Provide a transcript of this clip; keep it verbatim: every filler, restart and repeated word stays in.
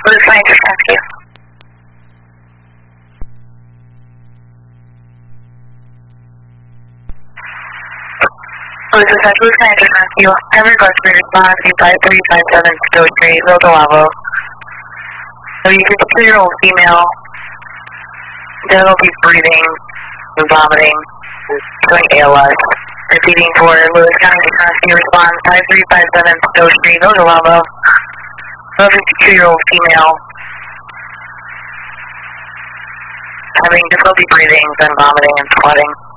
Lewis Scientist Rescue. Lewis Lewis Scientist Rescue. Every customer response to five three five seven Stowe Street, Villa Lavo. A fifty-two-year-old female, difficulty breathing, vomiting, showing A L S. Receiving for Lewis County Rescue response five three five seven Stowe Street, Villa Lavo. A fifty-two-year-old female, having difficulty breathing, then vomiting and sweating.